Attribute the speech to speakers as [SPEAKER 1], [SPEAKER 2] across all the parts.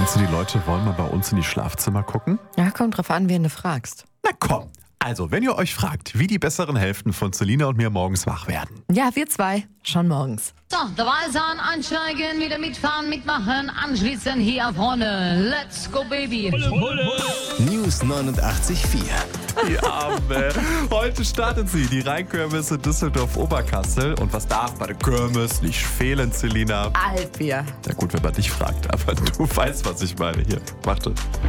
[SPEAKER 1] Meinst du, die Leute wollen mal bei uns in die Schlafzimmer gucken?
[SPEAKER 2] Ja, kommt drauf an, wen du fragst.
[SPEAKER 1] Na komm. Also, wenn ihr euch fragt, wie die besseren Hälften von Selina und mir morgens wach werden.
[SPEAKER 2] Ja, wir zwei. Schon morgens.
[SPEAKER 3] So, dabei sein, einsteigen, wieder mitfahren, mitmachen, anschließen hier vorne. Let's go, Baby.
[SPEAKER 4] News 89.4.
[SPEAKER 1] Die Arme. Heute startet sie, die Rheinkirmes in Düsseldorf-Oberkassel. Und was darf bei der Kirmes nicht fehlen, Selina?
[SPEAKER 2] Altbier.
[SPEAKER 1] Ja gut, wenn man dich fragt, aber du weißt, was ich meine. Hier, warte.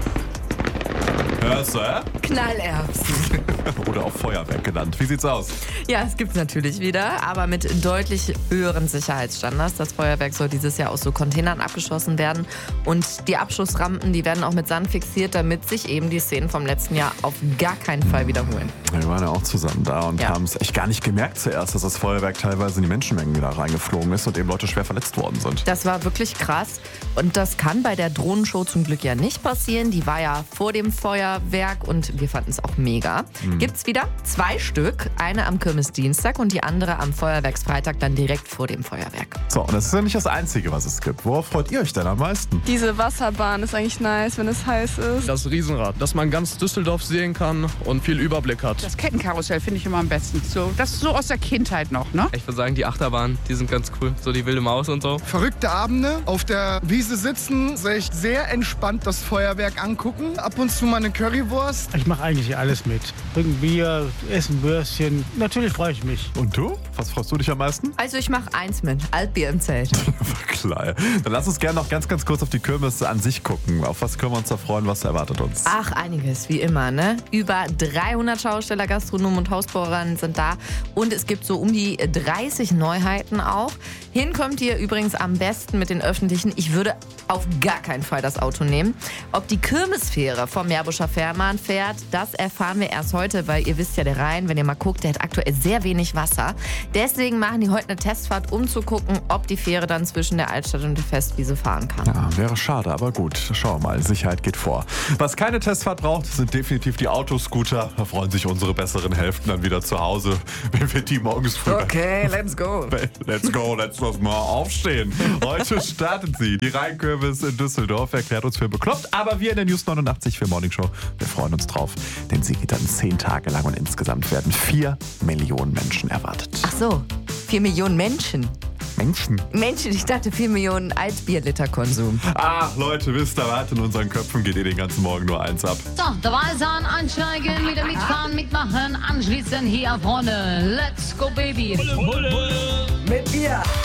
[SPEAKER 1] Hörst du,
[SPEAKER 2] Knallerbsen.
[SPEAKER 1] Oder auch Feuerwerk genannt. Wie sieht's aus?
[SPEAKER 2] Ja, es gibt's natürlich wieder, aber mit deutlich höheren Sicherheitsstandards. Das Feuerwerk soll dieses Jahr aus so Containern abgeschossen werden. Und die Abschussrampen, die werden auch mit Sand fixiert, damit sich eben die Szenen vom letzten Jahr auf gar keinen Fall wiederholen.
[SPEAKER 1] Wir waren ja auch zusammen da und haben es echt gar nicht gemerkt zuerst, dass das Feuerwerk teilweise in die Menschenmengen wieder reingeflogen ist und eben Leute schwer verletzt worden sind.
[SPEAKER 2] Das war wirklich krass. Und das kann bei der Drohnenshow zum Glück ja nicht passieren. Die war ja vor dem Feuerwerk und wir fanden es auch mega. Gibt's wieder 2 Stück. Eine am Kirmesdienstag und die andere am Feuerwerksfreitag, dann direkt vor dem Feuerwerk.
[SPEAKER 1] So, und das ist ja nicht das Einzige, was es gibt. Worauf freut ihr euch denn am meisten?
[SPEAKER 5] Diese Wasserbahn ist eigentlich nice, wenn es heiß ist.
[SPEAKER 6] Das Riesenrad, dass man ganz Düsseldorf sehen kann und viel Überblick hat.
[SPEAKER 7] Das Kettenkarussell finde ich immer am besten. So, das ist so aus der Kindheit noch, ne?
[SPEAKER 6] Ich würde sagen, die Achterbahnen, die sind ganz cool. So die wilde Maus und so.
[SPEAKER 8] Verrückte Abende, auf der Wiese sitzen, sich sehr entspannt das Feuerwerk angucken. Ab und zu mal eine Currywurst.
[SPEAKER 9] Ich mache eigentlich alles mit. Trinken Bier, essen Würstchen. Natürlich freue ich mich.
[SPEAKER 1] Und du? Was freust du dich am meisten?
[SPEAKER 2] Also ich mache eins mit, Altbier im Zelt.
[SPEAKER 1] Klar. Dann lass uns gerne noch ganz kurz auf die Kirmes an sich gucken. Auf was können wir uns da freuen? Was erwartet uns?
[SPEAKER 2] Ach, einiges, wie immer, ne? Über 300 Schausteller, Gastronomen und Hausbauerinnen sind da. Und es gibt so um die 30 Neuheiten auch. Hinkommt ihr übrigens am besten mit den Öffentlichen. Ich würde auf gar keinen Fall das Auto nehmen. Ob die Kirmesfähre vom Meerbuscher Fährmann fährt, das erfahren wir erst heute, weil ihr wisst ja, der Rhein, wenn ihr mal guckt, der hat aktuell sehr wenig Wasser. Deswegen machen die heute eine Testfahrt, um zu gucken, ob die Fähre dann zwischen der Altstadt und der Festwiese fahren kann.
[SPEAKER 1] Ja, wäre schade, aber gut. Schauen wir mal, Sicherheit geht vor. Was keine Testfahrt braucht, sind definitiv die Autoscooter. Da freuen sich unsere besseren Hälften dann wieder zu Hause, wenn wir die morgens früh...
[SPEAKER 2] Okay, let's go.
[SPEAKER 1] Let's go, let's doch mal aufstehen. Heute startet sie. Die Rheinkirmes in Düsseldorf erklärt uns für bekloppt, aber wir in der News 89 für Morning Show, wir freuen uns drauf, denn sie geht dann 10 Tage lang und insgesamt werden 4 Millionen Menschen erwartet.
[SPEAKER 2] Ach so, 4 Millionen Menschen.
[SPEAKER 1] Menschen,
[SPEAKER 2] Ich dachte 4 Millionen Altbierliter-Konsum.
[SPEAKER 1] Ach Leute, wisst ihr was, in unseren Köpfen geht den ganzen Morgen nur eins ab.
[SPEAKER 3] So, dabei sein, einsteigen, wieder mitfahren, mitmachen, anschließen hier vorne. Let's go, Baby.
[SPEAKER 2] Mit Bier.